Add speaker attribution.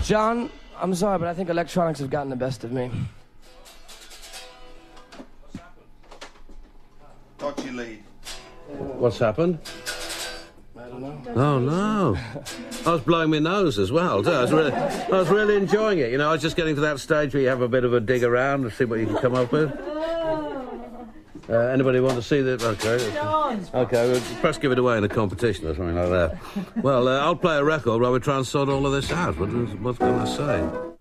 Speaker 1: John, I'm sorry, but I think electronics have gotten the best of me.
Speaker 2: Dodgy lead.
Speaker 3: What's happened?
Speaker 1: I don't know.
Speaker 3: Oh, no. I was blowing my nose as well, too. I was really enjoying it. You know, I was just getting to that stage where you have a bit of a dig around and see what you can come up with. Anybody want to see that? OK. OK, we'll perhaps give it away in a competition or something like that. Well, I'll play a record while we try and sort all of this out. What can I say?